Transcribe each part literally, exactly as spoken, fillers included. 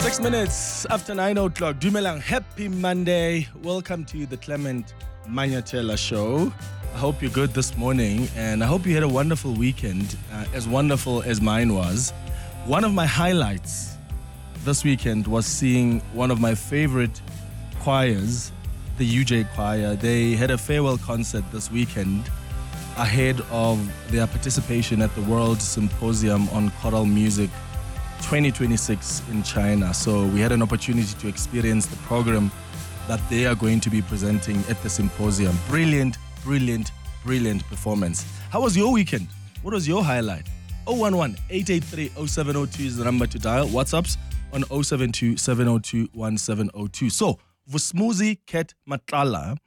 Six minutes after nine o'clock. Dumelang, happy Monday. Welcome to the Clement Manyatela Show. I hope you're good this morning, and I hope you had a wonderful weekend, uh, as wonderful as mine was. One of my highlights this weekend was seeing one of my favorite choirs, the U J Choir. They had a farewell concert this weekend ahead of their participation at the World Symposium on Choral Music twenty twenty-six in China. So we had an opportunity to experience the program that they are going to be presenting at the symposium. Brilliant, brilliant, brilliant performance. How was your weekend? What was your highlight? oh one one, eight eight three, oh seven oh two is the number to dial. WhatsApps on oh seven two, seven oh two, one seven oh two. So Vusmuzi Ket Matlala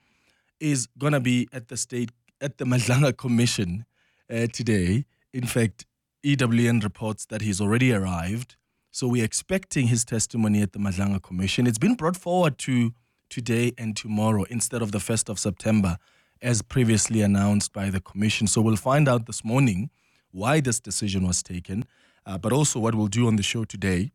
is going to be at the state, at the Madlanga Commission uh, today. In fact, E W N reports that he's already arrived. So we're expecting his testimony at the Madlanga Commission. It's been brought forward to today and tomorrow instead of the first of September, as previously announced by the Commission. So we'll find out this morning why this decision was taken. Uh, but also what we'll do on the show today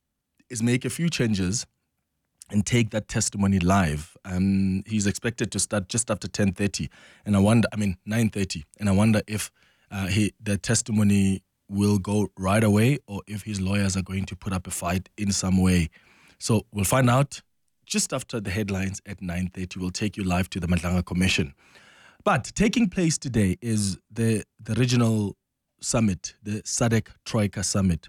is make a few changes and take that testimony live. Um, he's expected to start just after ten thirty. And I wonder, I mean, nine thirty. And I wonder if uh, he the testimony will go right away or if his lawyers are going to put up a fight in some way. So we'll find out just after the headlines at nine thirty. We'll take you live to the Madlanga Commission. But taking place today is the, the regional summit, the S A D C Troika Summit.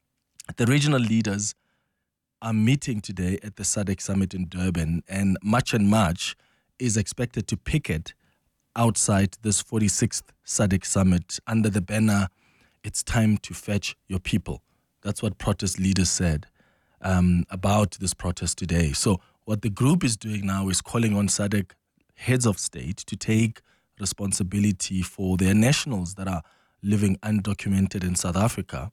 The regional leaders are meeting today at the S A D C Summit in Durban, and March and March is expected to picket outside this forty-sixth S A D C Summit under the banner, "It's time to fetch your people." That's what protest leaders said um, about this protest today. So what the group is doing now is calling on S A D C heads of state to take responsibility for their nationals that are living undocumented in South Africa.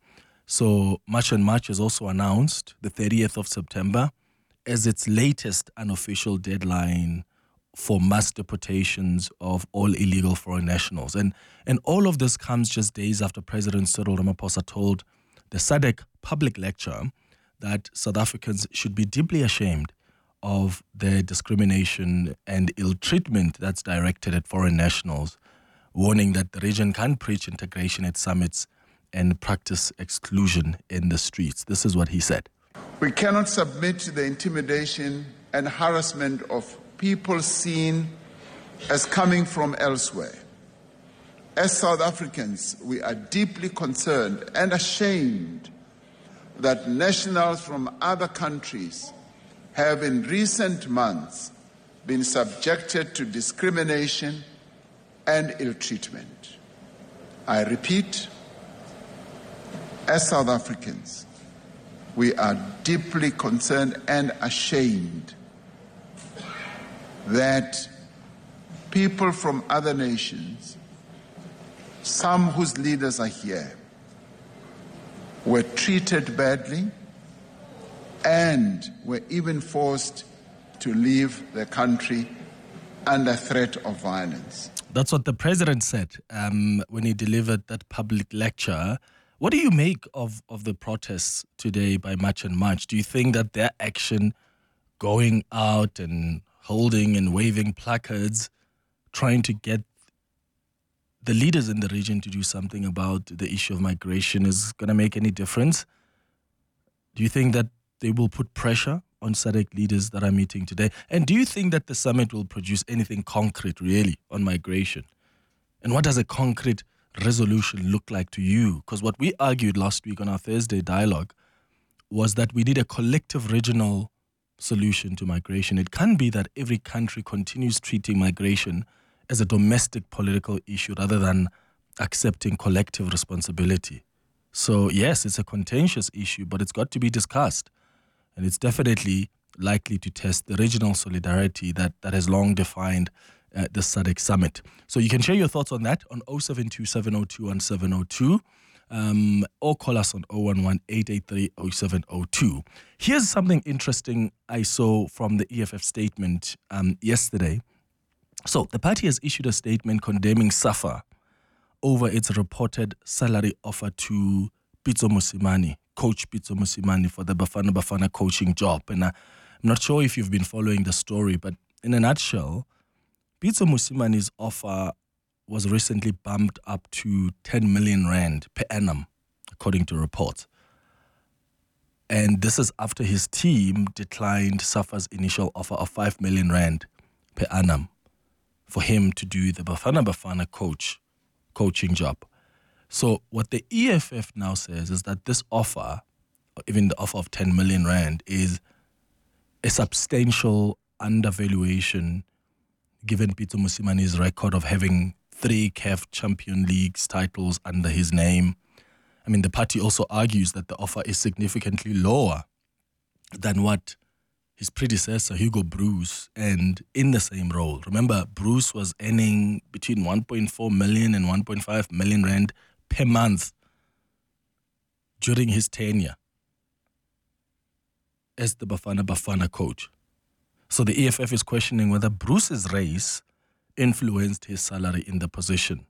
So March and March has also announced the thirtieth of September as its latest unofficial deadline for mass deportations of all illegal foreign nationals. And and all of this comes just days after President Cyril Ramaphosa told the S A D C public lecture that South Africans should be deeply ashamed of the discrimination and ill treatment that's directed at foreign nationals, warning that the region can't preach integration at summits and practice exclusion in the streets. This is what he said. We cannot submit to the intimidation and harassment of people seen as coming from elsewhere. As South Africans, we are deeply concerned and ashamed that nationals from other countries have in recent months been subjected to discrimination and ill treatment. I repeat, as South Africans, we are deeply concerned and ashamed that people from other nations, some whose leaders are here, were treated badly and were even forced to leave the country under threat of violence. That's what the president said um, when he delivered that public lecture. What do you make of, of the protests today by March and March? Do you think that their action, going out and holding and waving placards, trying to get the leaders in the region to do something about the issue of migration is going to make any difference? Do you think that they will put pressure on S A D C leaders that are meeting today? And do you think that the summit will produce anything concrete, really, on migration? And what does a concrete resolution look like to you? Because what we argued last week on our Thursday dialogue was that we need a collective regional solution to migration. It can't be that every country continues treating migration as a domestic political issue rather than accepting collective responsibility. So yes, it's a contentious issue, but it's got to be discussed. And it's definitely likely to test the regional solidarity that, that has long defined uh, the S A D C summit. So you can share your thoughts on that on oh seven two, seven oh two, one seven oh two um, or call us on oh one one, eight eight three, oh seven oh two. Here's something interesting I saw from the E F F statement um, yesterday. So the party has issued a statement condemning SAFA over its reported salary offer to Pitso Mosimane, coach Pitso Mosimane for the Bafana Bafana coaching job. And I, I'm not sure if you've been following the story, but in a nutshell, Pitso Musimane's offer was recently bumped up to ten million rand per annum, according to reports. And this is after his team declined SAFA's initial offer of five million rand per annum for him to do the Bafana Bafana coach coaching job. So what the E F F now says is that this offer, or even the offer of ten million rand, is a substantial undervaluation given Pitso Musimane's record of having three C A F Champions Leagues titles under his name. I mean, the party also argues that the offer is significantly lower than what his predecessor, Hugo Broos, earned in the same role. Remember, Broos was earning between one point four million and one point five million rand per month during his tenure as the Bafana Bafana coach. So the E F F is questioning whether Bruce's race influenced his salary in the position.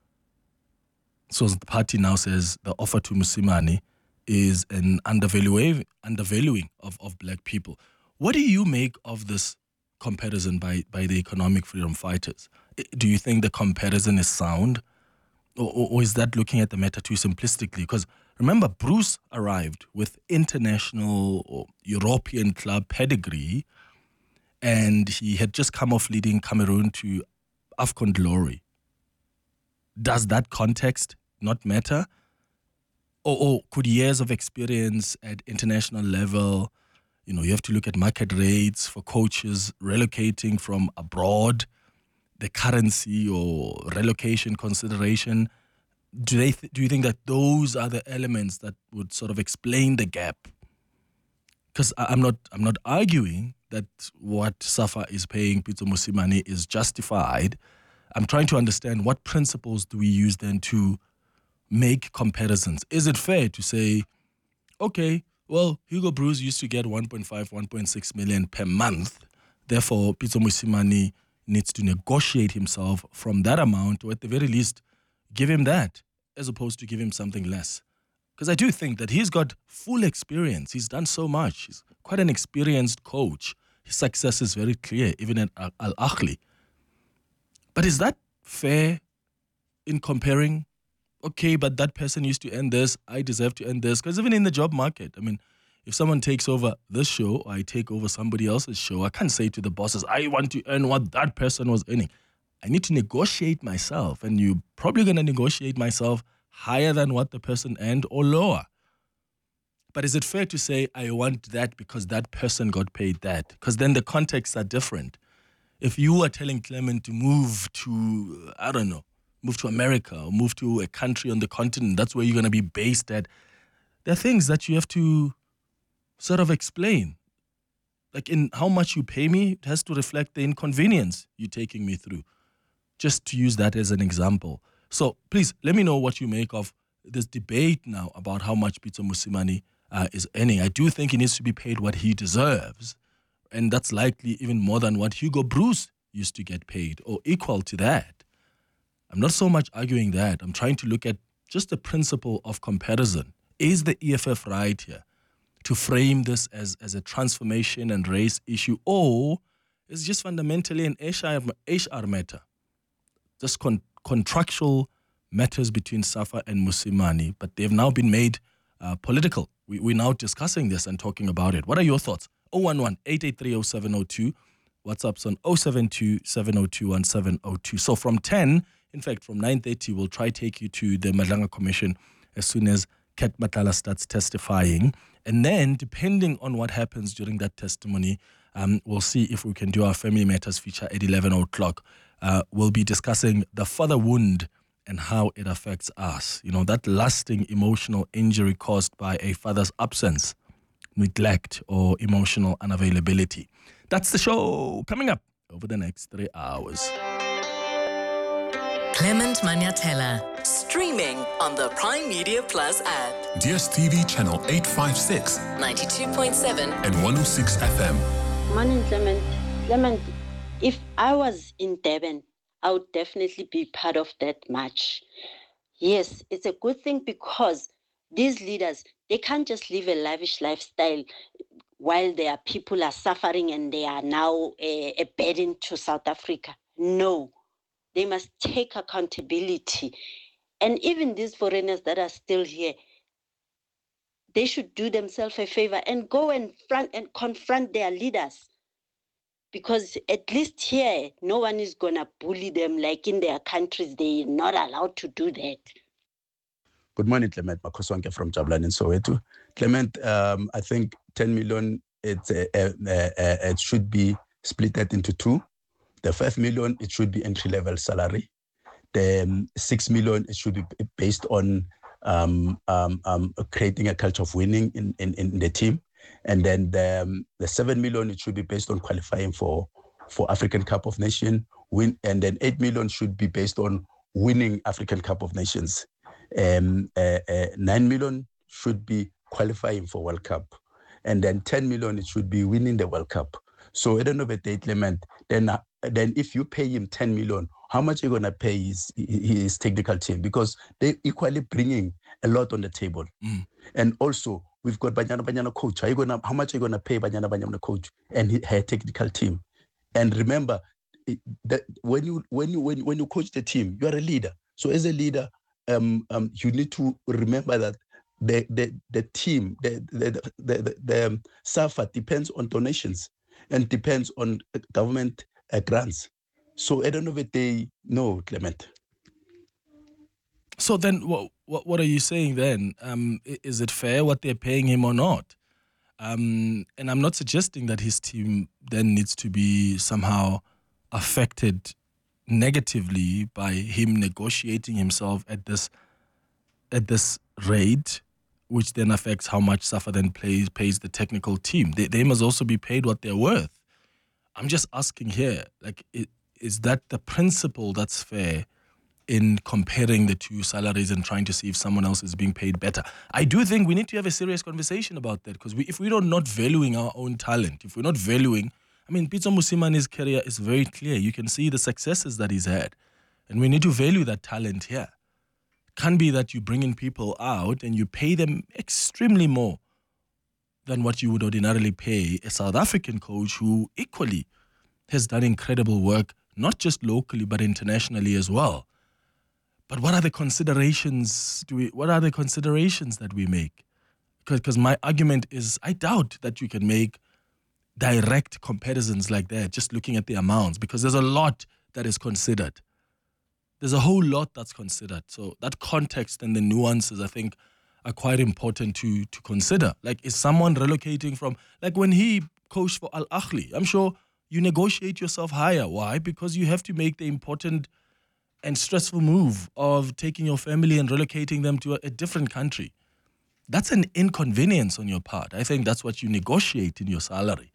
So the party now says the offer to Mosimane is an undervaluing, undervaluing of, of black people. What do you make of this comparison by, by the economic freedom fighters? Do you think the comparison is sound? Or, or, or is that looking at the matter too simplistically? Because remember, Bruce arrived with international or European club pedigree, and he had just come off leading Cameroon to AFCON glory. Does that context not matter? Or, or could years of experience at international level, you know, you have to look at market rates for coaches relocating from abroad, the currency or relocation consideration. Do they? Th- do you think that those are the elements that would sort of explain the gap? Because I'm not, I'm not arguing that what SAFA is paying Pitso Mosimane is justified. I'm trying to understand what principles do we use then to make comparisons. Is it fair to say, okay, well, Hugo Broos used to get one point five, one point six million per month. Therefore, Pitso Mosimane needs to negotiate himself from that amount, or at the very least, give him that, as opposed to give him something less. Because I do think that he's got full experience. He's done so much. He's quite an experienced coach. His success is very clear, even at Al Ahly. But is that fair in comparing? Okay, but that person used to earn this. I deserve to earn this. Because even in the job market, I mean, if someone takes over this show or I take over somebody else's show, I can't say to the bosses, I want to earn what that person was earning. I need to negotiate myself, and you're probably going to negotiate myself higher than what the person earned or lower. But is it fair to say I want that because that person got paid that? Because then the contexts are different. If you are telling Clement to move to, I don't know, move to America or move to a country on the continent, that's where you're going to be based at, there are things that you have to sort of explain. Like in how much you pay me, it has to reflect the inconvenience you're taking me through. Just to use that as an example. So please, let me know what you make of this debate now about how much Pitso Mosimane uh, is earning. I do think he needs to be paid what he deserves. And that's likely even more than what Hugo Broos used to get paid, or equal to that. I'm not so much arguing that. I'm trying to look at just the principle of comparison. Is the E F F right here to frame this as, as a transformation and race issue, or is it just fundamentally an H R matter? Just con- contractual matters between SAFA and Mosimane, but they've now been made uh, political. We, we're now discussing this and talking about it. What are your thoughts? zero one one, eight eight three, zero seven zero two. WhatsApp's on zero seven two, seven zero two, one seven zero two. So from ten, in fact, from nine thirty, we'll try take you to the Madlanga Commission as soon as Kat Matala starts testifying. And then, depending on what happens during that testimony, um, we'll see if we can do our Family Matters feature at eleven o'clock. Uh, we'll be discussing the father wound and how it affects us. You know, that lasting emotional injury caused by a father's absence, neglect, or emotional unavailability. That's the show coming up over the next three hours. Clement Maniatella, streaming on the Prime Media Plus app. D S T V channel eight fifty-six, ninety-two point seven, and one oh six F M. Morning, Clement. Clement, if I was in Durban, I would definitely be part of that march. Yes, it's a good thing because these leaders, They can't just live a lavish lifestyle while their people are suffering and they are now a, a burden to South Africa. No, they must take accountability. And even these foreigners that are still here, they should do themselves a favor and go and front and confront their leaders. Because at least here, no one is going to bully them like in their countries. They're not allowed to do that. Good morning, Clement Makoswanke from Jabulani in Soweto. Clement, um, I think ten million, it's, uh, uh, uh, it should be split into two. The five million, it should be entry-level salary. The um, six million, it should be based on um, um, um, creating a culture of winning in, in, in the team. And then the, um, the seven million, it should be based on qualifying for, for African Cup of Nations. Win, and then eight million should be based on winning African Cup of Nations. Um, uh, uh, nine million should be qualifying for World Cup. And then ten million, it should be winning the World Cup. So at the end of the day, Clement, then, uh, then if you pay him ten million, how much are you going to pay his, his technical team? Because they're equally bringing a lot on the table. Mm. And also, we've got Banyana Banyana coach. Are you gonna, how much are you going to pay Banyana Banyana coach and his, her technical team? And remember, that when you when you when, when you coach the team, you are a leader. So as a leader, um, um, you need to remember that the the the team, the the the, the, the um, SAFA depends on donations and depends on government uh, grants. So at the end of the day, no, Clement. So then, what what what are you saying then? Um, is it fair what they're paying him or not? Um, and I'm not suggesting that his team then needs to be somehow affected negatively by him negotiating himself at this at this rate, which then affects how much SAFA then pays pays the technical team. They they must also be paid what they're worth. I'm just asking here, like, is that the principle that's fair in comparing the two salaries and trying to see if someone else is being paid better? I do think we need to have a serious conversation about that, because we, if we're not valuing our own talent, if we're not valuing, I mean, Pitso Mosimani's career is very clear. You can see the successes that he's had, and we need to value that talent here. It can't be that you bring in people out and you pay them extremely more than what you would ordinarily pay a South African coach who equally has done incredible work, not just locally, but internationally as well. But what are the considerations do we, what are the considerations that we make? Because my argument is, I doubt that you can make direct comparisons like that, just looking at the amounts, because there's a lot that is considered. There's a whole lot that's considered. So that context and the nuances, I think, are quite important to to consider. Like, is someone relocating from, like when he coached for Al Ahly, I'm sure you negotiate yourself higher. Why? Because you have to make the important and stressful move of taking your family and relocating them to a, a different country. That's an inconvenience on your part. I think that's what you negotiate in your salary.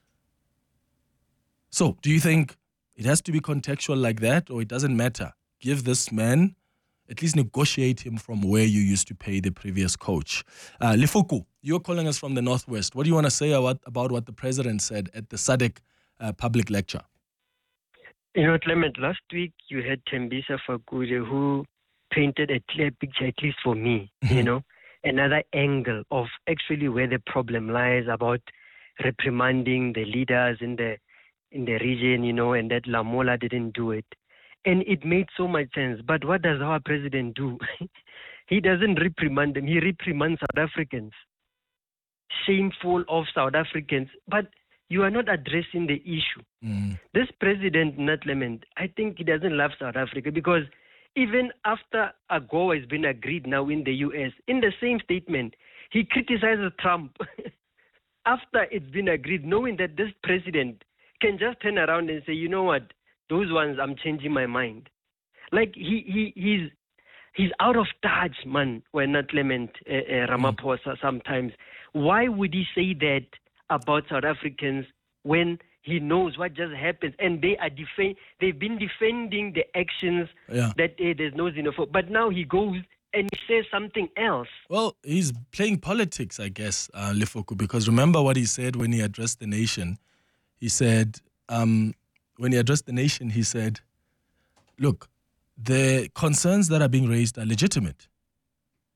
So, do you think it has to be contextual like that, or it doesn't matter? Give this man, at least negotiate him from where you used to pay the previous coach. Uh, Lefuku, you're calling us from the Northwest. What do you want to say about, about what the president said at the S A D C uh, public lecture? You know, Clement, last week you had Tembisa Fakude, who painted a clear picture, at least for me, mm-hmm. you know, another angle of actually where the problem lies about reprimanding the leaders in the in the region, you know, and that Lamola didn't do it. And it made so much sense. But what does our president do? He doesn't reprimand them. He reprimands South Africans. Shameful of South Africans. But you are not addressing the issue. Mm. This president, Nat Clement, I think he doesn't love South Africa, because even after AGOA has been agreed now in the U S, in the same statement, he criticizes Trump after it's been agreed, knowing that this president can just turn around and say, you know what, those ones, I'm changing my mind. Like, he, he he's he's out of touch, man, when Nat Clement uh, uh, Ramaphosa sometimes. Why would he say that about South Africans when he knows what just happened, and they are defend they've been defending the actions yeah. that uh, there's no xenophobia, but now he goes and he says something else. Well, he's playing politics, I guess, uh, Lefuku, because remember what he said when he addressed the nation. He said, um, when he addressed the nation, he said, look, the concerns that are being raised are legitimate.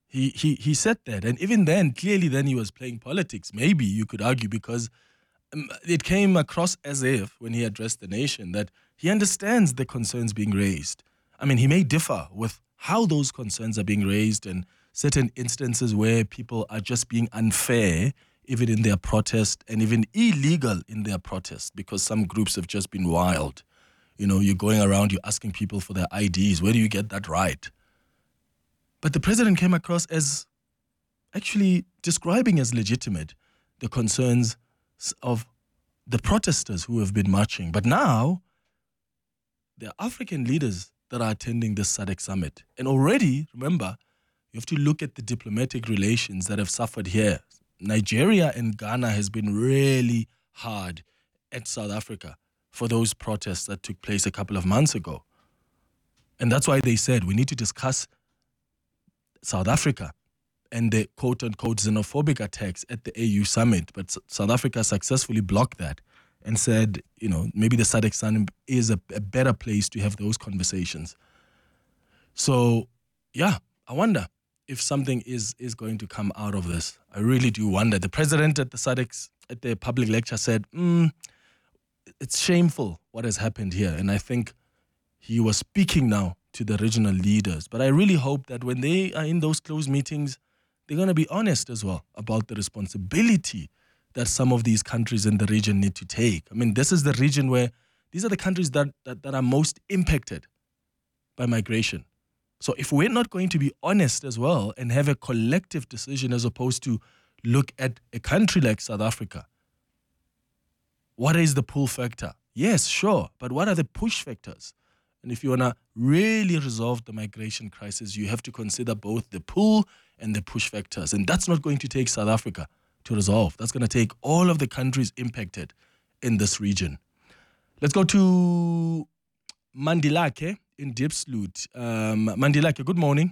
He, he, he said that. And even then, clearly then he was playing politics. Maybe you could argue because um, it came across as if when he addressed the nation that he understands the concerns being raised. I mean, he may differ with how those concerns are being raised and certain instances where people are just being unfair, even in their protest, and even illegal in their protest, because some groups have just been wild. You know, you're going around, you're asking people for their I Ds. Where do you get that right? But the president came across as actually describing as legitimate the concerns of the protesters who have been marching. But now, there are African leaders that are attending this S A D C summit. And already, remember, you have to look at the diplomatic relations that have suffered here. Nigeria and Ghana has been really hard at South Africa for those protests that took place a couple of months ago. And that's why they said we need to discuss South Africa and the quote-unquote xenophobic attacks at the A U summit. But S- South Africa successfully blocked that and said, you know, maybe the S A D C summit is a, a better place to have those conversations. So, yeah, I wonder if something is is going to come out of this. I really do wonder. The president at the S A D C, at the public lecture said, mm, it's shameful what has happened here. And I think he was speaking now to the regional leaders. But I really hope that when they are in those closed meetings, they're going to be honest as well about the responsibility that some of these countries in the region need to take. I mean, this is the region where these are the countries that, that, that are most impacted by migration. So if we're not going to be honest as well and have a collective decision as opposed to look at a country like South Africa, what is the pull factor? Yes, sure, but what are the push factors? And if you want to really resolve the migration crisis, you have to consider both the pull and the push factors. And that's not going to take South Africa to resolve. That's going to take all of the countries impacted in this region. Let's go to Mandilake in Diepsloot. Um, Mandilake, good morning.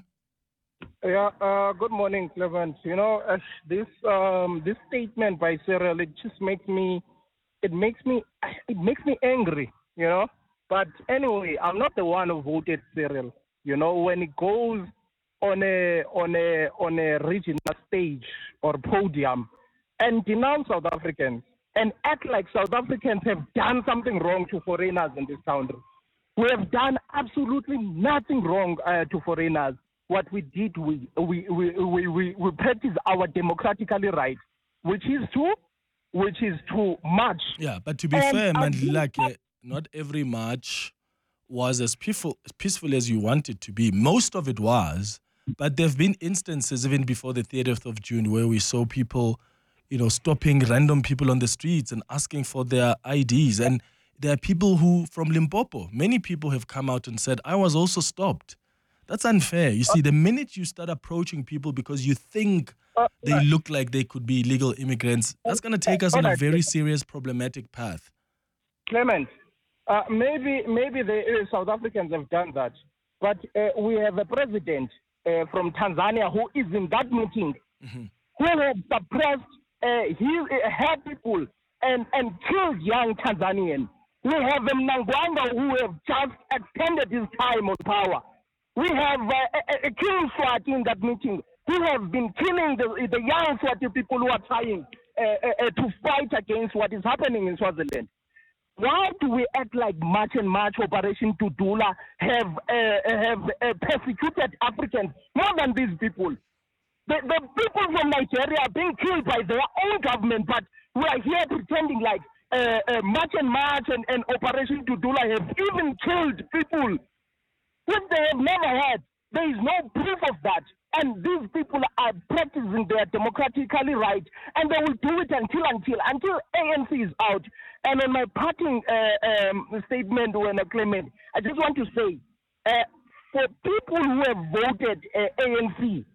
Yeah, uh, good morning, Clement. You know, uh, this um, this statement by Cyril, it just makes me, it makes me, it makes me angry. You know, but anyway, I'm not the one who voted Cyril. You know, when it goes on a on a on a regional stage or podium and denounce South Africans and act like South Africans have done something wrong to foreigners in this country. We have done absolutely nothing wrong uh, to foreigners. What we did, we we we we we, we practice our democratically right, which is to, which is to march. Yeah, but to be and fair, Mandilake, not every march was as peaceful, as peaceful as you want it to be. Most of it was, but there have been instances even before the thirtieth of June where we saw people, you know, stopping random people on the streets and asking for their I Ds. And there are people who, from Limpopo, many people have come out and said, I was also stopped. That's unfair. You see, the minute you start approaching people because you think they look like they could be illegal immigrants, that's going to take us on a very serious, problematic path. Clement, uh, maybe maybe the uh, South Africans have done that, but uh, we have a president uh, from Tanzania who is in that meeting, mm-hmm. who have suppressed uh, his, uh, her people and, and killed young Tanzanians. We have Mnangagwa who have just extended his time on power. We have uh, a, a King Swati in that meeting who have been killing the, the young Swati people who are trying uh, uh, to fight against what is happening in Swaziland. Why do we act like March and March, Operation Tudula have uh, have uh, persecuted Africans more than these people? The, the people from Nigeria are being killed by their own government, but we are here pretending like uh, uh, March and March and, and Operation Tudula have even killed people which they have never had. There is no proof of that. And these people are practicing their democratically right, and they will do it until until until A N C is out. And on my parting uh, um, statement, when I claim it, I just want to say, uh, for people who have voted uh, A N C,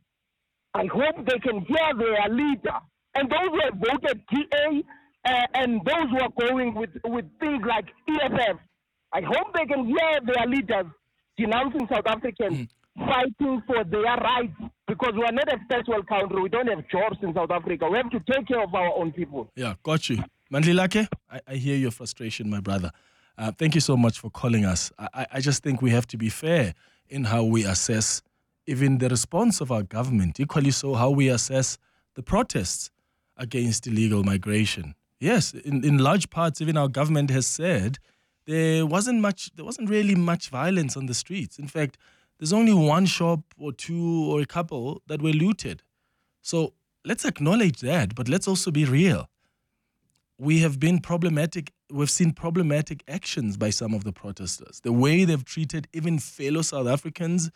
I hope they can hear their leader, and those who have voted T A, uh, and those who are going with with things like E F F, I hope they can hear their leaders denouncing South Africans. Mm. Fighting for their rights, because we are not a first world country. We don't have jobs in South Africa. We have to take care of our own people. Yeah, got you. Mandilake, I, I hear your frustration, my brother. Uh, thank you so much for calling us. I, I just think we have to be fair in how we assess even the response of our government, equally so how we assess the protests against illegal migration. Yes, in, in large parts, even our government has said there wasn't much, there wasn't really much violence on the streets. In fact, there's only one shop or two or a couple that were looted. So let's acknowledge that, but let's also be real. We have been problematic, we've seen problematic actions by some of the protesters. The way they've treated even fellow South Africans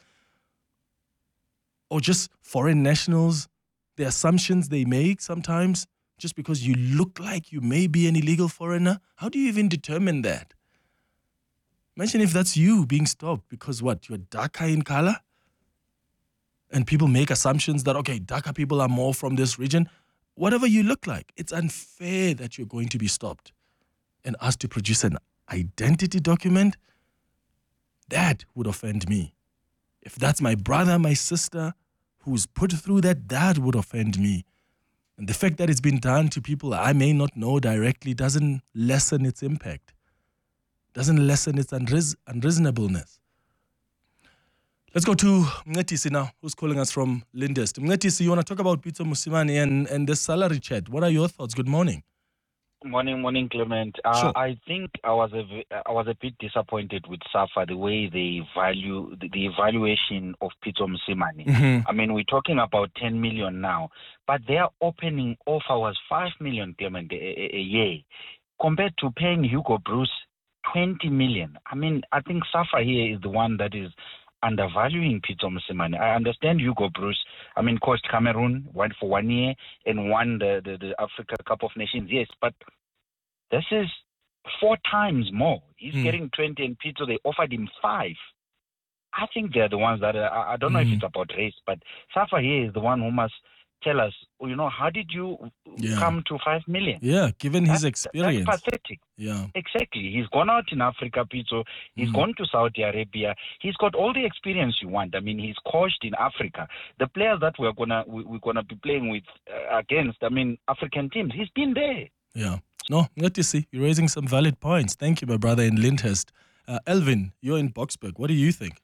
or just foreign nationals, the assumptions they make sometimes, just because you look like you may be an illegal foreigner. How do you even determine that? Imagine if that's you being stopped because what, you're darker in color? And people make assumptions that, okay, darker people are more from this region. Whatever you look like, it's unfair that you're going to be stopped and asked to produce an identity document. That would offend me. If that's my brother, my sister, who's put through that, that would offend me. And the fact that it's been done to people I may not know directly doesn't lessen its impact, doesn't lessen its unreas- unreasonableness. Let's go to Mnetisi now, who's calling us from Lindest. Mnetisi, you want to talk about Pitso Mosimane and, and the salary chat. What are your thoughts? Good morning. Morning, morning, Clement. Uh, Sure. I think I was a, I was a bit disappointed with SAFA, the way they value the, the evaluation of Pitso Mosimane. Mm-hmm. I mean, we're talking about ten million now, but their opening offer was five million, Clement, a, a, a year, compared to paying Hugo Bruce twenty million. I mean, I think SAFA here is the one that is undervaluing Pitso Mosimane. I understand Hugo Bruce, I mean, coached Cameroon, went for one year and won the, the, the Africa Cup of Nations, yes, but this is four times more. He's Mm. getting twenty and Pitso, they offered him five. I think they're the ones that, are, I I don't know Mm. if it's about race, but SAFA here is the one who must tell us, you know, how did you Yeah. come to five million? Yeah, given his That- experience. That's pathetic. Yeah. Exactly. He's gone out in Africa, Pitso. He's Mm. gone to Saudi Arabia. He's got all the experience you want. I mean, he's coached in Africa. The players that we're gonna we, we're gonna be playing with uh, against, I mean, African teams. He's been there. Yeah. No, good to see. You're raising some valid points. Thank you, my brother in Lyndhurst. Uh, Elvin, you're in Boksburg. What do you think?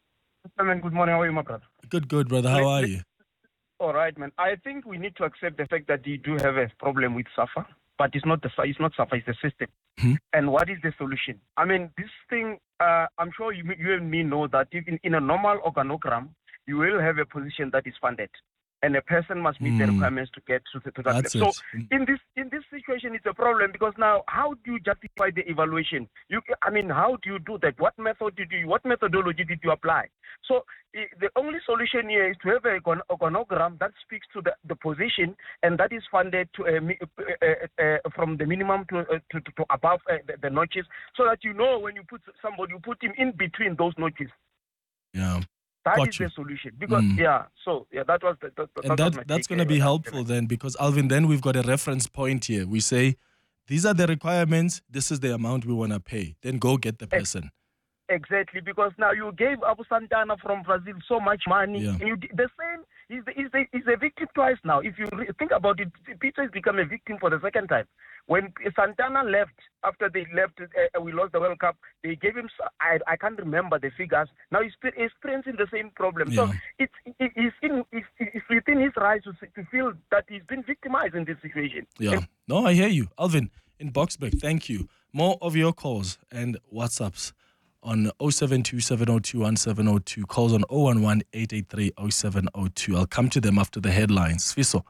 Man, good morning. How are you, my brother? Good, good, brother. How are you? All right, man. I think we need to accept the fact that you do have a problem with SAFA, but it's not the it's not SAFA, it's the system. Hmm. And what is the solution? I mean, this thing. Uh, I'm sure you, you and me know that if in, in a normal organogram, you will have a position that is funded, and a person must meet the Hmm. requirements to get to, to that. That's level. it. So in this in this situation, it's a problem because now, how do you justify the evaluation? You, I mean, how do you do that? What method did you? What methodology did you apply? So i- the only solution here is to have a organ- organogram that speaks to the, the position and that is funded to a, mi- uh, uh, uh, from the minimum to uh, to, to, to above uh, the, the notches, so that you know when you put somebody, you put him in between those notches. Yeah. That Got is you. the solution. Because Mm. yeah, so yeah, that was the, that, And that was my that, that's take, going to uh, be uh, helpful then, because Alvin, then we've got a reference point here. We say, these are the requirements, this is the amount we want to pay. Then go get the person. Exactly, because now you gave Abu Santana from Brazil so much money. Yeah. And you, did- the same, he's, the, he's, the, he's a victim twice now. If you re- think about it, Peter has become a victim for the second time. When Santana left, after they left, uh, we lost the World Cup, they gave him, s- I, I can't remember the figures. Now he's spe- experiencing the same problem. So Yeah. it's, it, it's, in, it's, it's within his rights to, s- to feel that he's been victimized in this situation. Yeah. No, I hear you. Alvin, in Boksburg, thank you. More of your calls and WhatsApps on oh seven two, seven oh two, one seven oh two. Calls on oh one one, eight eight three, oh seven oh two. I'll come to them after the headlines. Fiso.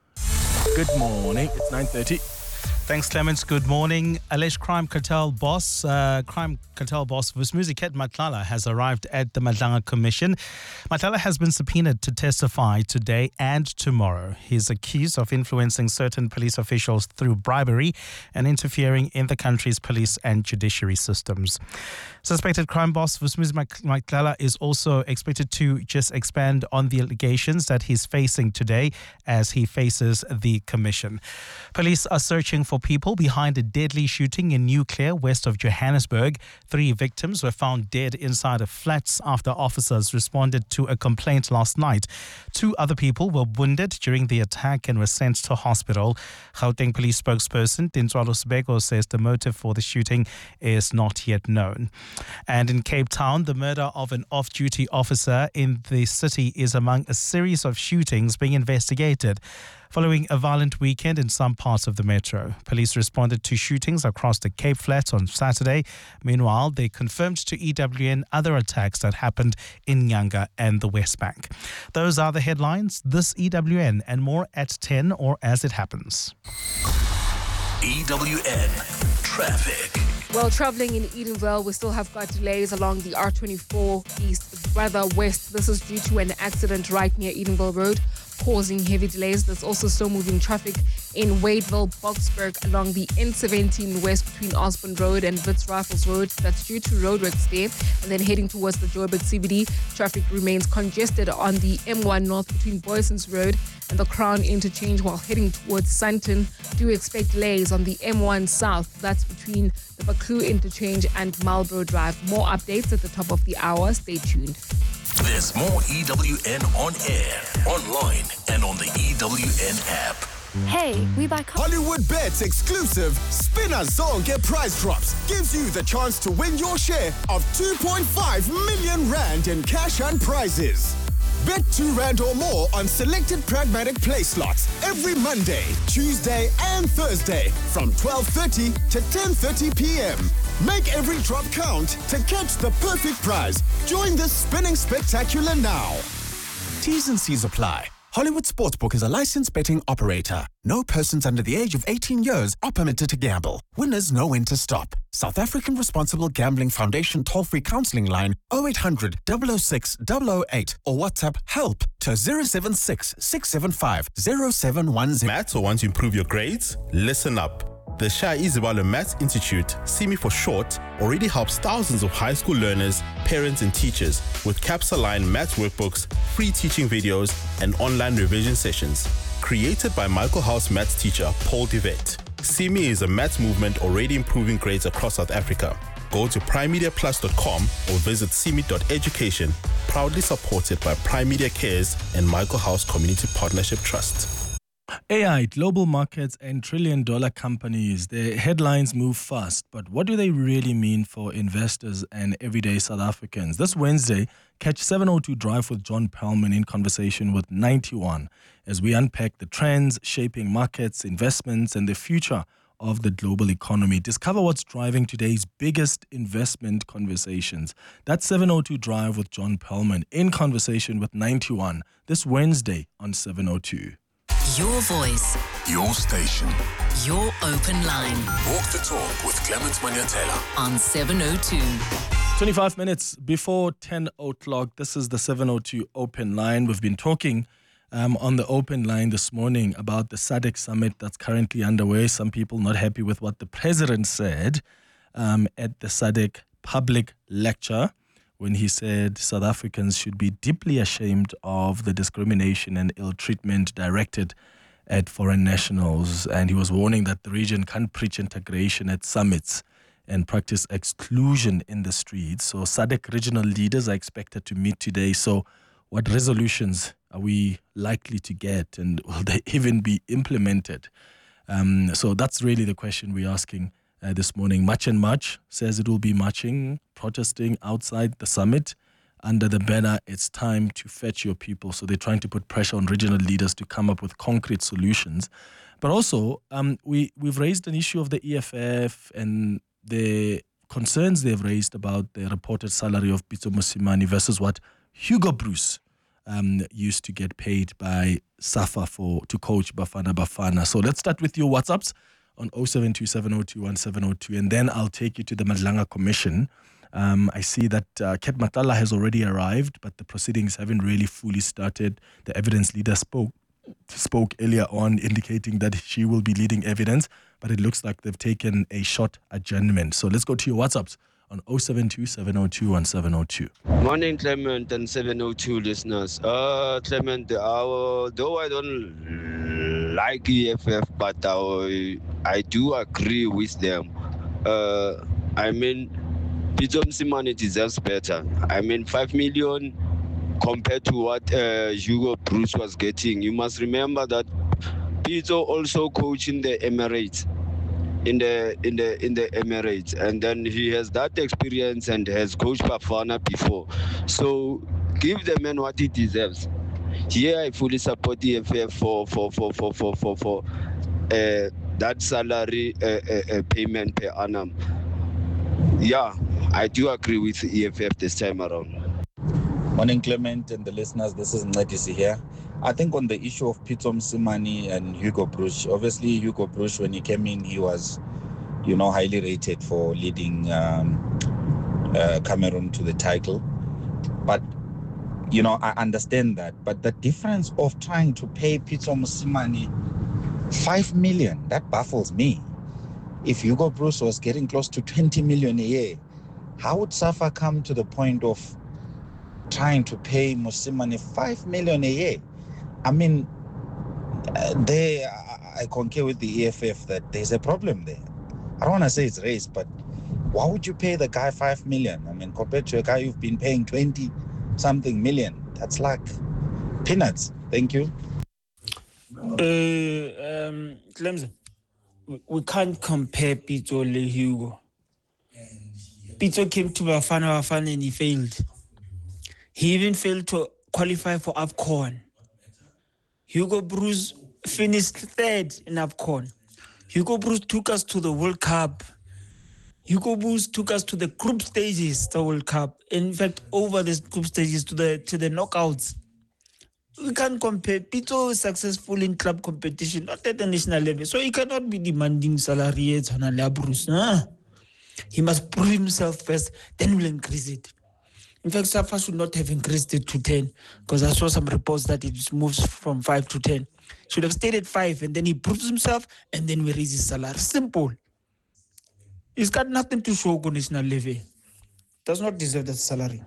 Good morning. It's nine thirty. Thanks, Clements. Good morning. Alleged crime cartel boss, uh, crime cartel boss Vusmuzi Ket Matlala has arrived at the Madlanga Commission. Matlala has been subpoenaed to testify today and tomorrow. He's accused of influencing certain police officials through bribery and interfering in the country's police and judiciary systems. Suspected crime boss Vusmuzi Matlala is also expected to just expand on the allegations that he's facing today as he faces the commission. Police are searching for four people behind a deadly shooting in New Clear, west of Johannesburg. Three victims were found dead inside of flats after officers responded to a complaint last night. Two other people were wounded during the attack and were sent to hospital. Gauteng Police spokesperson Tintswalo Sibeko says the motive for the shooting is not yet known. And in Cape Town, the murder of an off-duty officer in the city is among a series of shootings being investigated following a violent weekend in some parts of the metro. Police responded to shootings across the Cape Flats on Saturday. Meanwhile, they confirmed to E W N other attacks that happened in Nyanga and the West Bank. Those are the headlines. This E W N and more at ten or as it happens. E W N Traffic. Well, travelling in Edenville, we still have got delays along the R twenty-four east, rather west. This is due to an accident right near Edenville Road, causing heavy delays. There's also slow-moving traffic in Wadeville, Boksburg, along the N seventeen west between Osborne Road and Wits Rifles Road. That's due to roadworks there. And then heading towards the Joburg C B D, traffic remains congested on the M one north between Boysons Road and the Crown Interchange, while heading towards Sandton. Do expect delays on the M one south. That's between the Baklu Interchange and Marlborough Drive. More updates at the top of the hour. Stay tuned. There's more E W N on air, online, and on the E W N app. Hey, we buy Hollywood Bets exclusive Spinner Zonke prize drops gives you the chance to win your share of two point five million rand in cash and prizes. Bet two rand or more on selected pragmatic play slots every Monday, Tuesday and Thursday from twelve thirty to ten thirty p.m. Make every drop count to catch the perfect prize. Join the spinning spectacular now. T's and C's apply. Hollywood Sportsbook is a licensed betting operator. No persons under the age of eighteen years are permitted to gamble. Winners know when to stop. South African Responsible Gambling Foundation toll-free counseling line oh eight hundred, double oh six, double oh eight or WhatsApp HELP to zero seven six, six seven five, zero seven one zero. Maths or want to improve your grades? Listen up. The Shah Izibalo Maths Institute, S I M I for short, already helps thousands of high school learners, parents and teachers with CAPS-aligned maths workbooks, free teaching videos, and online revision sessions. Created by Michael House maths teacher Paul Devet, S I M I is a maths movement already improving grades across South Africa. Go to prime media plus dot com or visit s i m i dot education, proudly supported by Prime Media Cares and Michael House Community Partnership Trust. A I, global markets and trillion-dollar companies, their headlines move fast, but what do they really mean for investors and everyday South Africans? This Wednesday, catch seven oh two Drive with John Perlman in conversation with ninety one as we unpack the trends shaping markets, investments, and the future of the global economy. Discover what's driving today's biggest investment conversations. That's seven oh two Drive with John Perlman in conversation with ninety one this Wednesday on seven oh two. Your voice. Your station. Your open line. Walk the talk with Clement Manyatela. On seven oh two. twenty-five minutes before ten o'clock. This is the seven oh two open line. We've been talking um, on the open line this morning about the S A D C summit that's currently underway. Some people not happy with what the president said um, at the S A D C public lecture, when he said South Africans should be deeply ashamed of the discrimination and ill treatment directed at foreign nationals. And he was warning that the region can't preach integration at summits and practice exclusion in the streets. So S A D C regional leaders are expected to meet today. So what resolutions are we likely to get, and will they even be implemented? Um, so that's really the question we're asking Uh, this morning. Much and Much says it will be marching, protesting outside the summit under the banner, it's time to fetch your people. So they're trying to put pressure on regional leaders to come up with concrete solutions. But also, um, we, we've raised an issue of the E F F and the concerns they've raised about the reported salary of Pitso Mosimane versus what Hugo Bruce um, used to get paid by SAFA for to coach Bafana Bafana. So let's start with your WhatsApps on oh seven two seven oh two one seven oh two, and then I'll take you to the Madlanga Commission. Um, I see that uh, Ket Matala has already arrived, but the proceedings haven't really fully started. The evidence leader spoke spoke earlier on, indicating that she will be leading evidence, but it looks like they've taken a short adjournment. So let's go to your WhatsApps on oh seven two seven oh two one seven oh two. Morning, Clement and seven oh two listeners. Uh, Clement, uh, though I don't like E F F, but I, I do agree with them. Uh, I mean, Pitso Mosimane deserves better. I mean, five million compared to what uh, Hugo Bruce was getting. You must remember that Pitso also coached in the Emirates, in the in the in the Emirates, and then he has that experience and has coached Bafana before. So give the man what he deserves. Here, I fully support E F F for for for for for for, for uh, that salary uh, uh, uh, payment per annum. Yeah, I do agree with E F F this time around. Morning, Clement and the listeners. This is Ngadisi here. I think on the issue of Pitso Mosimane and Hugo Bruce, obviously Hugo Bruce, when he came in, he was, you know, highly rated for leading um, uh, Cameroon to the title. But, you know, I understand that. But the difference of trying to pay Pitso Mosimane five million, that baffles me. If Hugo Bruce was getting close to twenty million a year, how would SAFA come to the point of trying to pay Mosimane five million a year? I mean, uh, they, I concur with the E F F that there's a problem there. I don't want to say it's race, but why would you pay the guy five million? I mean, compared to a guy you've been paying twenty something million, that's like peanuts. Thank you. Uh, um, Clemson, we, we can't compare Pitso and Hugo. Pitso came to Bafana Bafana and he failed. He even failed to qualify for AFCON. Hugo Bruce finished third in AFCON. Hugo Bruce took us to the World Cup. Hugo Bruce took us to the group stages of the World Cup. In fact, over the group stages to the to the knockouts. We can't compare. Pitso is successful in club competition, not at the national level. So he cannot be demanding salary at Hanala Bruce. Nah. He must prove himself first, then we'll increase it. In fact, SAFA should not have increased it to ten, because I saw some reports that it moves from five to ten. Should have stayed at five, and then he proves himself, and then we raise his salary. Simple. He's got nothing to show on national level. Does not deserve that salary.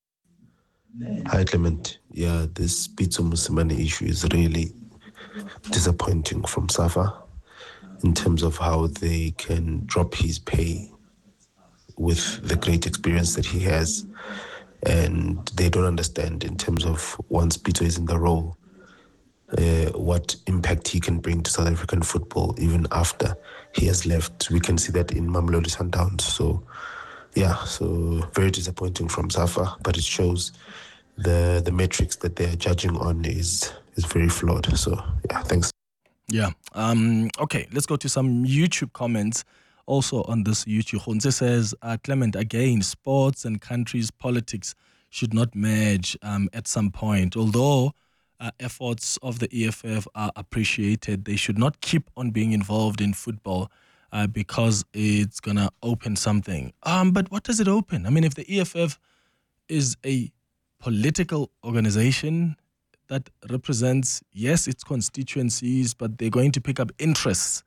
Hi, Clement. Yeah, this Pitso Mosimane issue is really disappointing from SAFA in terms of how they can drop his pay with the great experience that he has. And they don't understand in terms of once Pitso is in the role, uh, what impact he can bring to South African football even after he has left. We can see that in Mamelodi Sundowns. So, yeah, so very disappointing from SAFA, but it shows the the metrics that they're judging on is is very flawed. So, yeah, thanks. Yeah. Um. Okay, let's go to some YouTube comments. Also on this YouTube, Khonze says, uh, Clement, again, sports and countries' politics should not merge um, at some point. Although uh, efforts of the E F F are appreciated, they should not keep on being involved in football uh, because it's going to open something. Um, but what does it open? I mean, if the E F F is a political organization that represents, yes, its constituencies, but they're going to pick up interests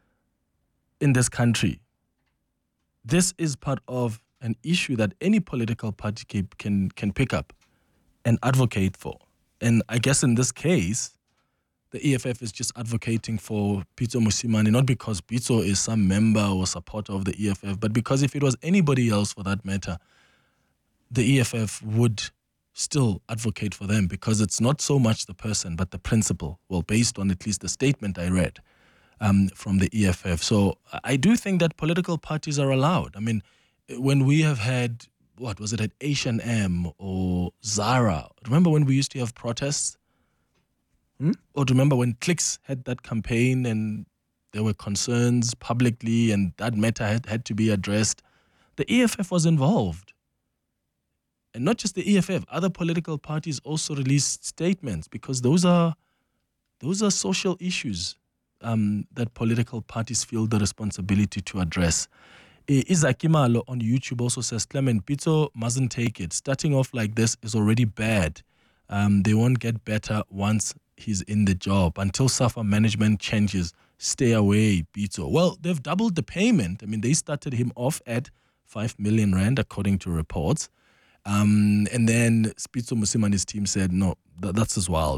in this country. This is part of an issue that any political party can can pick up and advocate for. And I guess in this case, the E F F is just advocating for Pitso Mosimane, not because Pitso is some member or supporter of the E F F, but because if it was anybody else for that matter, the E F F would still advocate for them, because it's not so much the person, but the principle. Well, based on at least the statement I read Um, from the E F F. So I do think that political parties are allowed. I mean, when we have had, what was it, at H and M or Zara, remember when we used to have protests? Hmm? Or do you remember when Clicks had that campaign and there were concerns publicly and that matter had, had to be addressed? The E F F was involved. And not just the E F F, other political parties also released statements, because those are those are social issues Um, that political parties feel the responsibility to address. Izakimalo on YouTube also says, Clement, Pitso mustn't take it. Starting off like this is already bad. Um, they won't get better once he's in the job. Until SAFA management changes, stay away, Pitso. Well, they've doubled the payment. I mean, they started him off at five million rand, according to reports. Um, and then Pitso Mosimane's team said, no, that, that's as wild.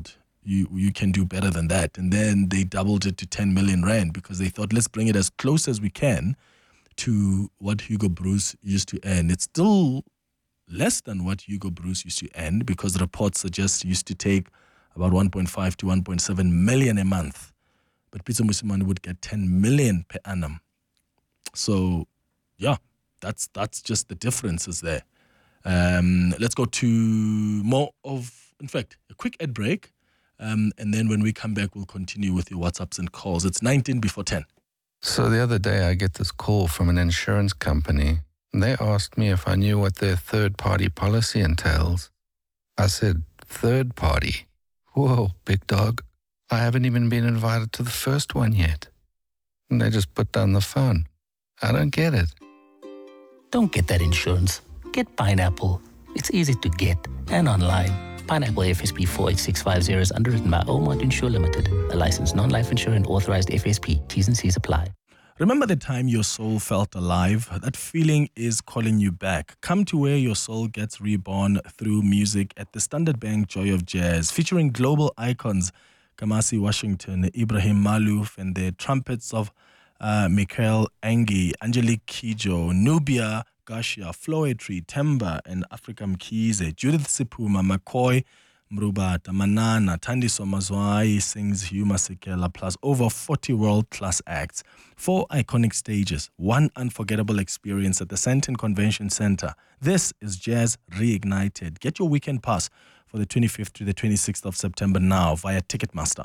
you you can do better than that. And then they doubled it to ten million rand because they thought, let's bring it as close as we can to what Hugo Broos used to earn. It's still less than what Hugo Broos used to earn because reports suggest he used to take about one point five to one point seven million a month. But Pitso Mosimane would get ten million per annum. So, yeah, that's that's just the differences there. Um, let's go to more of, in fact, a quick ad break. Um, and then when we come back, we'll continue with your WhatsApps and calls. It's nineteen before ten. So the other day I get this call from an insurance company. They asked me if I knew what their third-party policy entails. I said, third party? Whoa, big dog. I haven't even been invited to the first one yet. And they just put down the phone. I don't get it. Don't get that insurance. Get Pineapple. It's easy to get and online. Pineapple F S P four eight six five zero is underwritten by Omont Insure Limited, a licensed non-life insurer and authorized F S P. T's and C's apply. Remember the time your soul felt alive? That feeling is calling you back. Come to where your soul gets reborn through music at the Standard Bank Joy of Jazz, featuring global icons Kamasi Washington, Ibrahim Malouf, and the trumpets of uh, Michael Angie, Angelique Kidjo, Nubia Gashia, Floetry, Temba, and Africa Mkize, Judith Sipuma, McCoy, Mrubata, Manana, Thandiso Mazwai sings Hugh Masekela, plus over forty world-class acts. Four iconic stages, one unforgettable experience at the Sandton Convention Center. This is Jazz Reignited. Get your weekend pass for the twenty-fifth to the twenty-sixth of September now via Ticketmaster.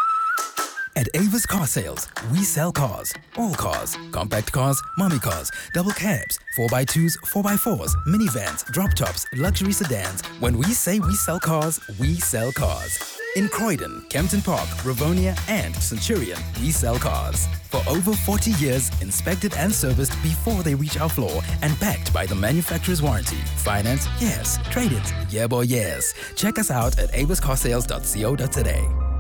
At Avis Car Sales, we sell cars. All cars. Compact cars, mommy cars, double cabs, four by twos, four by fours, minivans, drop tops, luxury sedans. When we say we sell cars, we sell cars. In Croydon, Kempton Park, Rivonia, and Centurion, we sell cars. For over forty years, inspected and serviced before they reach our floor and backed by the manufacturer's warranty. Finance? Yes. Trade-ins? Yeah, boy, yes. Check us out at avis car sales dot co dot za.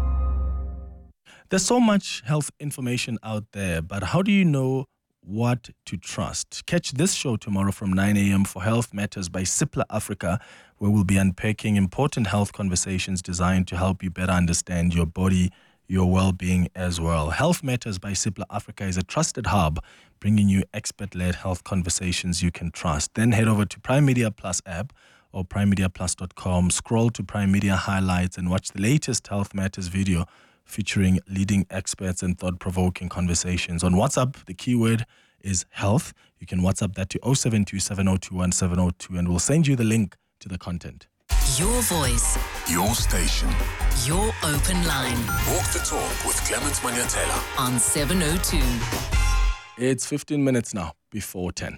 There's so much health information out there, but how do you know what to trust? Catch this show tomorrow from nine a.m. for Health Matters by Cipla Africa, where we'll be unpacking important health conversations designed to help you better understand your body, your well-being as well. Health Matters by Cipla Africa is a trusted hub, bringing you expert-led health conversations you can trust. Then head over to Prime Media Plus app or prime media plus dot com, scroll to Prime Media Highlights and watch the latest Health Matters video featuring leading experts and thought-provoking conversations. On WhatsApp, the keyword is health. You can WhatsApp that to zero seven two seven zero two one seven zero two and we'll send you the link to the content. Your voice. Your station. Your open line. Walk the talk with Clement Manyatela on seven oh two. It's fifteen minutes now before ten.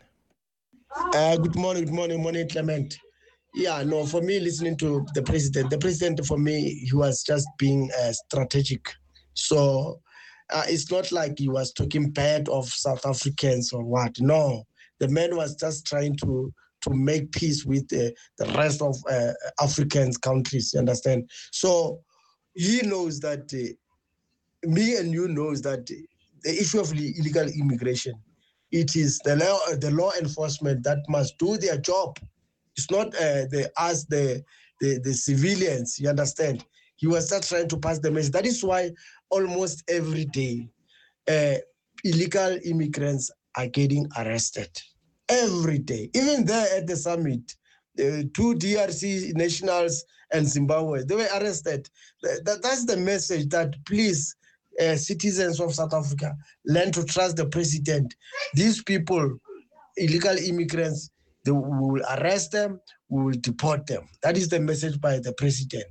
Uh, good morning, good morning, morning, Clement. Yeah, no, for me, listening to the president, the president, for me, he was just being uh, strategic. So uh, it's not like he was talking bad of South Africans or what. No, the man was just trying to to make peace with uh, the rest of uh, African countries, you understand? So he knows that, uh, me and you knows that the issue of illegal immigration, it is the law, the law enforcement that must do their job. It's not uh, the us, the, the the civilians, you understand? He was just trying to pass the message. That is why almost every day, uh, illegal immigrants are getting arrested. Every day. Even there at the summit, uh, two D R C nationals and Zimbabwe, they were arrested. That, that's the message that please, uh, citizens of South Africa, learn to trust the president. These people, illegal immigrants, They, we will arrest them, we will deport them. That is the message by the president.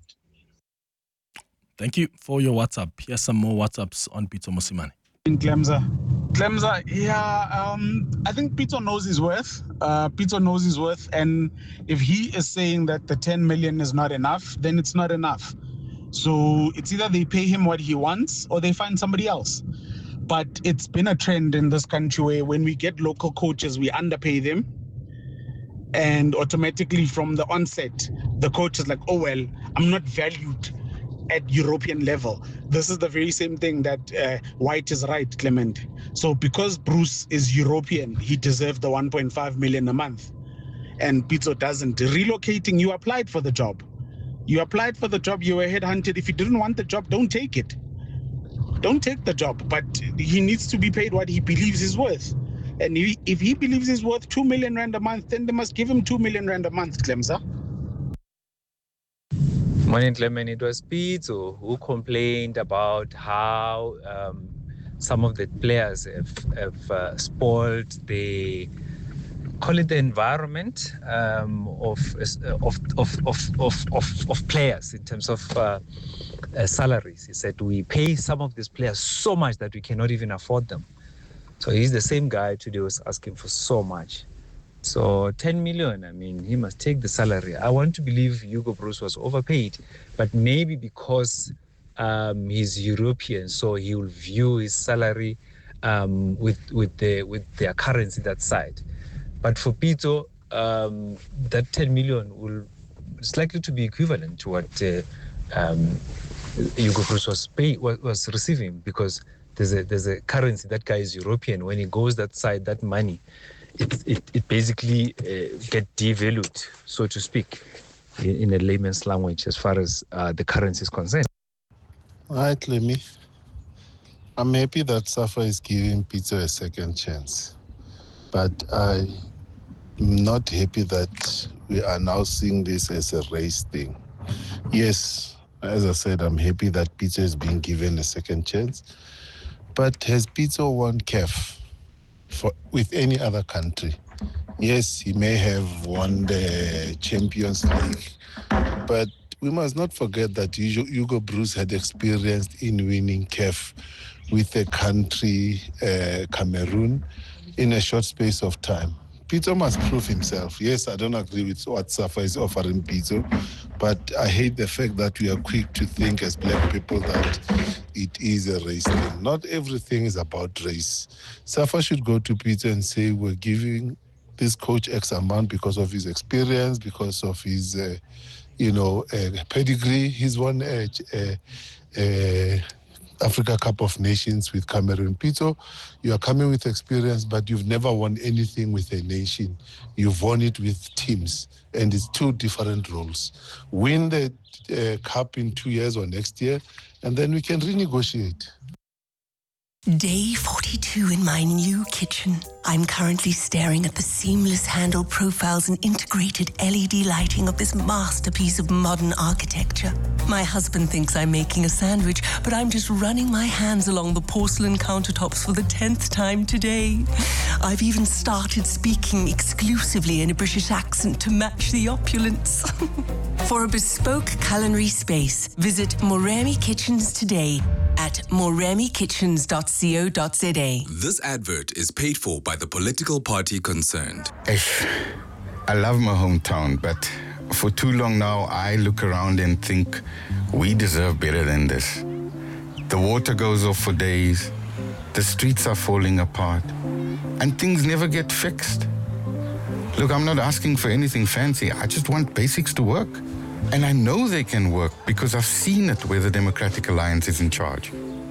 Thank you for your WhatsApp. Here's some more WhatsApps on Pitso Mosimane. In Clemza. Clemza, yeah, um, I think Pitso knows his worth. Uh, Pitso knows his worth. And if he is saying that the ten million is not enough, then it's not enough. So it's either they pay him what he wants or they find somebody else. But it's been a trend in this country where when we get local coaches, we underpay them. And automatically from the onset, the coach is like, oh, well, I'm not valued at European level. This is the very same thing that uh, White is right, Clement. So because Bruce is European, he deserved the one point five million a month. And Pitso doesn't. Relocating, you applied for the job. You applied for the job, you were headhunted. If you didn't want the job, don't take it. Don't take the job, but he needs to be paid what he believes he's worth. And he, if he believes he's worth two million rand a month, then they must give him two million rand a month, Clemza. Morning, Clement. It was Pito who complained about how um, some of the players have, have uh, spoiled the, call it the environment um, of, of, of, of, of, of, of players in terms of uh, uh, salaries. He said, we pay some of these players so much that we cannot even afford them. So he's the same guy today was asking for so much. So ten million, I mean, he must take the salary. I want to believe Hugo Broos was overpaid, but maybe because um, he's European, so he will view his salary um, with with the with their currency that side. But for Pito, um, that ten million will is likely to be equivalent to what uh, um, Hugo Broos was pay was, was receiving, because there's a there's a currency. That guy is European. When he goes that side, that money, it it, it basically uh, get devalued, so to speak, in, in a layman's language, as far as uh, the currency is concerned. All right, Lemmy. I'm happy that Safa is giving Pito a second chance, but I'm not happy that we are now seeing this as a race thing. Yes, as I said, I'm happy that Pito is being given a second chance. But has Pito won C A F for, with any other country? Yes, he may have won the Champions League, but we must not forget that Hugo Broos had experience in winning C A F with a country, uh, Cameroon, in a short space of time. Pito must prove himself. Yes, I don't agree with what Safa is offering Pito, but I hate the fact that we are quick to think as black people that it is a race thing. Not everything is about race. Safa should go to Pito and say, we're giving this coach X amount because of his experience, because of his, uh, you know, uh, pedigree. He's won a, a, a Africa Cup of Nations with Cameroon. Pito, you are coming with experience, but you've never won anything with a nation. You've won it with teams, and it's two different roles. Win the uh, cup in two years or next year, and then we can renegotiate. Day forty-two in my new kitchen. I'm currently staring at the seamless handle profiles and integrated L E D lighting of this masterpiece of modern architecture. My husband thinks I'm making a sandwich, but I'm just running my hands along the porcelain countertops for the tenth time today. I've even started speaking exclusively in a British accent to match the opulence. For a bespoke culinary space, visit Moremi Kitchens today at moremi kitchens dot co dot za. This advert is paid for by the political party concerned. Ish, I love my hometown, but for too long now, I look around and think we deserve better than this. The water goes off for days, the streets are falling apart, and things never get fixed. Look, I'm not asking for anything fancy. I just want basics to work. And I know they can work because I've seen it where the Democratic Alliance is in charge.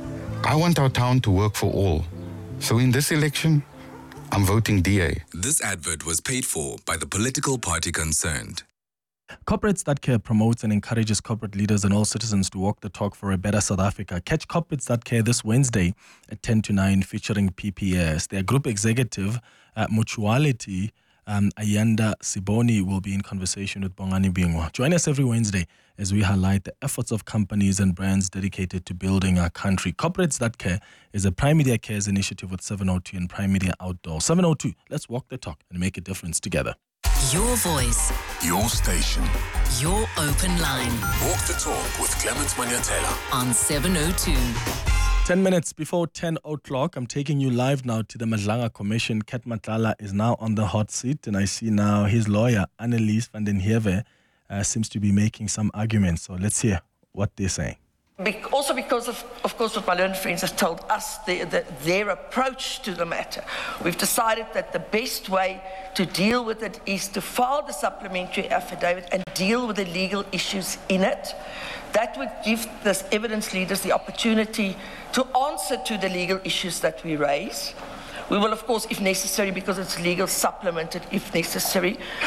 I want our town to work for all. So in this election, I'm voting D A. This advert was paid for by the political party concerned. Corporates That Care promotes and encourages corporate leaders and all citizens to walk the talk for a better South Africa. Catch Corporates That Care this Wednesday at ten to nine featuring P P S. Their group executive, uh, Mutuality, Um, Ayanda Siboni, will be in conversation with Bongani Bingwa. Join us every Wednesday as we highlight the efforts of companies and brands dedicated to building our country. Corporates That Care is a Prime Media Cares initiative with seven oh two and Prime Media Outdoor. seven oh two, let's walk the talk and make a difference together. Your voice, your station, your open line. Walk the talk with Clement Manyatela on seven oh two. Ten minutes before ten o'clock, I'm taking you live now to the Madlanga Commission. Ket Matlala is now on the hot seat, and I see now his lawyer, Annelies van den Heewe, uh, seems to be making some arguments. So let's hear what they're saying. Be- also because of, of course, what my learned friends have told us, the, the, their approach to the matter. We've decided that the best way to deal with it is to file the supplementary affidavit and deal with the legal issues in it. That would give the evidence leaders the opportunity to answer to the legal issues that we raise. We will, of course, if necessary, because it's legal, supplement it if necessary.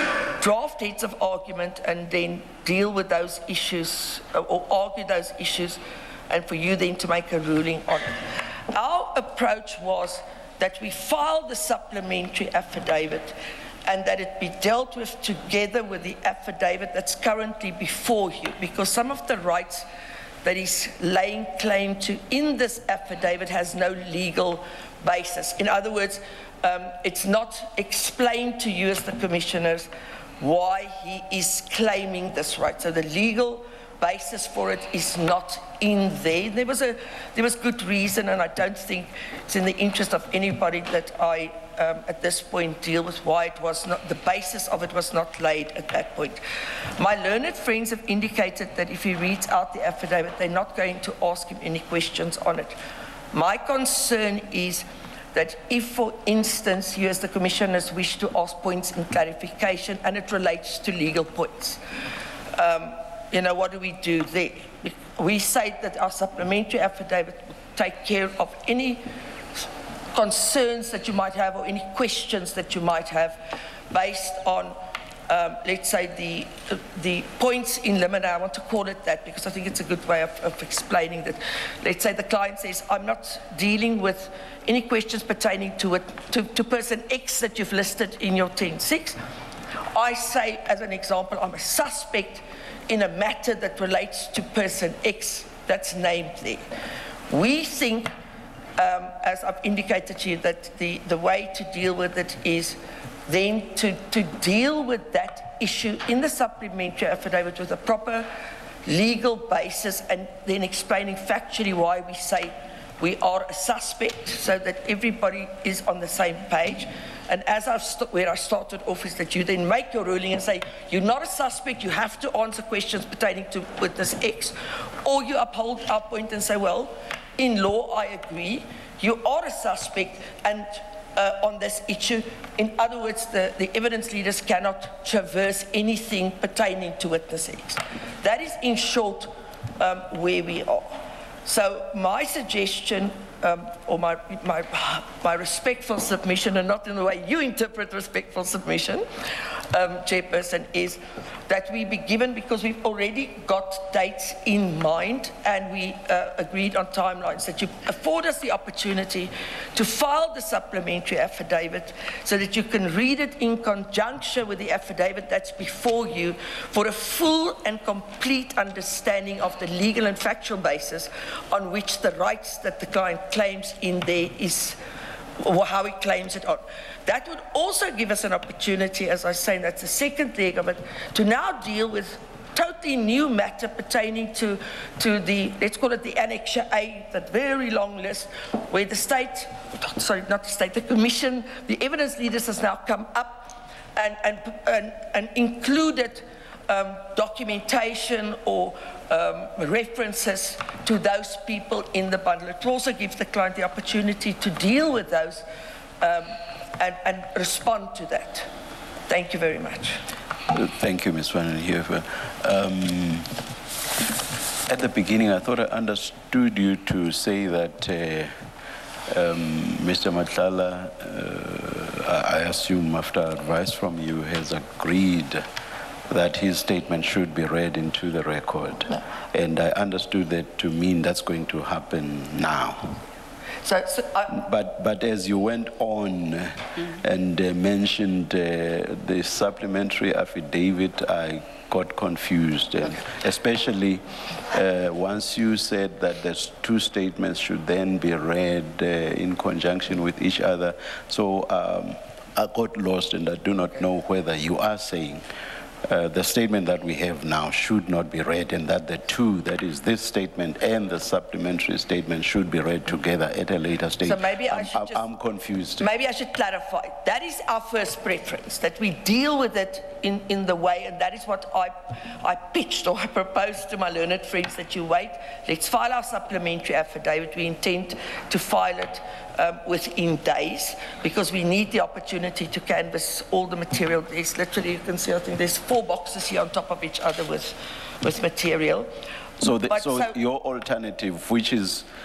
draft heads of argument and then deal with those issues uh, or argue those issues, and for you then to make a ruling on it. Our approach was that we file the supplementary affidavit and that it be dealt with together with the affidavit that's currently before you, because some of the rights that he's laying claim to in this affidavit has no legal basis. In other words, um, it's not explained to you as the commissioners why he is claiming this right. So the legal basis for it is not in there. There was a there was good reason, and I don't think it's in the interest of anybody that I um, at this point deal with why it was not, the basis of it was not laid at that point. My learned friends have indicated that if he reads out the affidavit, they're not going to ask him any questions on it. My concern is that if, for instance, you as the commissioners wish to ask points in clarification and it relates to legal points, um, you know, what do we do there? We say that our supplementary affidavit will take care of any concerns that you might have or any questions that you might have based on, um, let's say, the, the points in limine. I want to call it that because I think it's a good way of, of explaining that. Let's say the client says, I'm not dealing with any questions pertaining to, it, to, to person X that you've listed in your ten six. I say, as an example, I'm a suspect in a matter that relates to person X that's named there. We think, um, as I've indicated to you, that the, the way to deal with it is then to, to deal with that issue in the supplementary affidavit with a proper legal basis and then explaining factually why we say we are a suspect so that everybody is on the same page. And as I've st- where I started off is that you then make your ruling and say, you're not a suspect, you have to answer questions pertaining to witness X. Or you uphold our point and say, well, in law, I agree, you are a suspect and uh, on this issue. In other words, the, the evidence leaders cannot traverse anything pertaining to witness X. That is, in short, um, where we are. So my suggestion, um, or my, my, my respectful submission, and not in the way you interpret respectful submission, um, Chairperson, is that we be given, because we've already got dates in mind and we uh, agreed on timelines, that you afford us the opportunity to file the supplementary affidavit so that you can read it in conjunction with the affidavit that's before you for a full and complete understanding of the legal and factual basis on which the rights that the client claims in there is, or how he claims it on. That would also give us an opportunity, as I say, and that's the second leg of it, to now deal with totally new matter pertaining to, to the, let's call it the Annexure A, that very long list, where the state, sorry, not the state, the commission, the evidence leaders has now come up and, and, and, and included um, documentation or um, references to those people in the bundle. It also gives the client the opportunity to deal with those um, and, and respond to that. Thank you very much. Thank you, Miz Van Heerfer. Um, at the beginning, I thought I understood you to say that uh, um, Mister Matlala, uh, I assume after advice from you, has agreed that his statement should be read into the record. No. And I understood that to mean that's going to happen now. So, so I, but but as you went on mm-hmm. and uh, mentioned uh, the supplementary affidavit, I got confused, and especially uh, once you said that the two statements should then be read uh, in conjunction with each other. So um, I got lost, and I do not know whether you are saying Uh, the statement that we have now should not be read, and that the two, that is this statement and the supplementary statement, should be read together at a later stage. So maybe I I'm, should I'm, just, I'm confused. Maybe I should clarify. That is our first preference, that we deal with it in, in the way, and that is what I, I pitched or I proposed to my learned friends, that you wait, let's file our supplementary affidavit. We intend to file it Um, within days, because we need the opportunity to canvass all the material. There's literally, you can see, I think there's four boxes here on top of each other with, with material. So, the, But so, so your alternative, which is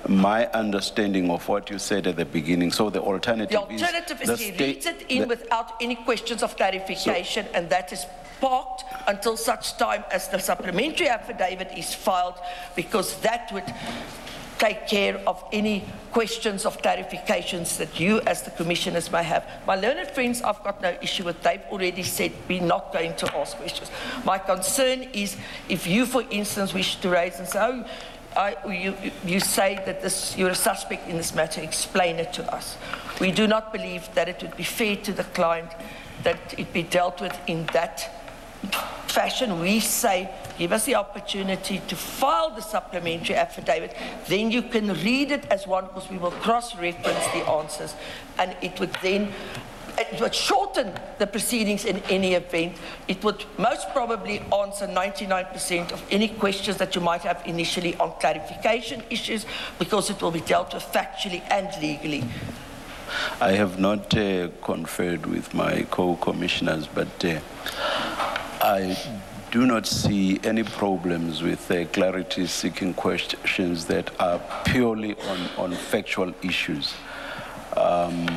my understanding of what you said at the beginning. So the alternative, the alternative is, is he the reads it in the, without any questions of clarification, so, and that is parked until such time as the supplementary affidavit is filed, because that would take care of any questions of clarifications that you as the commissioners may have. My learned friends, I've got no issue with. They've already said we're not going to ask questions. My concern is if you, for instance, wish to raise and say, oh, I, you, you say that this, you're a suspect in this matter, explain it to us. We do not believe that it would be fair to the client that it be dealt with in that fashion. We say, give us the opportunity to file the supplementary affidavit, then you can read it as one, because we will cross-reference the answers, and it would then it would shorten the proceedings in any event. It would most probably answer ninety-nine percent of any questions that you might have initially on clarification issues, because it will be dealt with factually and legally. I have not uh, conferred with my co-commissioners, but uh, I do not see any problems with uh, clarity-seeking questions that are purely on, on factual issues. Um,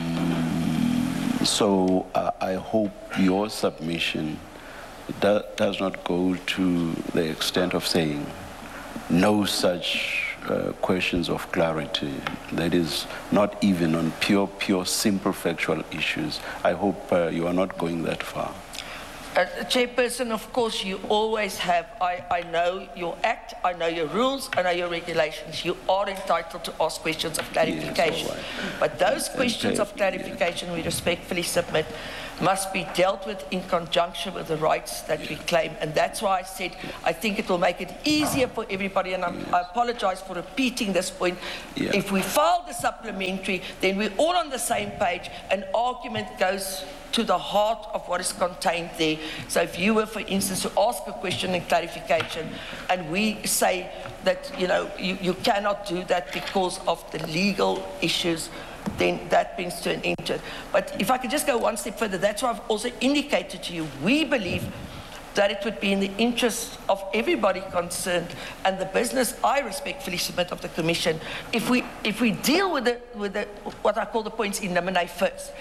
so uh, I hope your submission do, does not go to the extent of saying no such uh, questions of clarity. That is not even on pure, pure, simple factual issues. I hope uh, you are not going that far. Uh, Chairperson, of course, you always have, I, I know your act, I know your rules, I know your regulations. You are entitled to ask questions of clarification. Yes, right. But those questions okay. of clarification, we respectfully submit, must be dealt with in conjunction with the rights that we claim. And that's why I said I think it will make it easier for everybody, and I'm, yes. I apologize for repeating this point. Yeah. If we file the supplementary, then we're all on the same page, and argument goes to the heart of what is contained there. So if you were, for instance, to ask a question and clarification, and we say that, you know, you, you cannot do that because of the legal issues, then that brings to an end to it. But if I could just go one step further, that's why I've also indicated to you, we believe that it would be in the interest of everybody concerned and the business, I respectfully submit, of the Commission, if we if we deal with the with the what I call the points in limine first.